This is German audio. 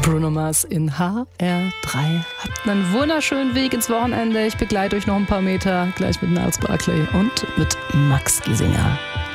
Bruno Mars in HR3. Habt einen wunderschönen Weg ins Wochenende. Ich begleite euch noch ein paar Meter, gleich mit Niles Barkley und mit Max Giesinger.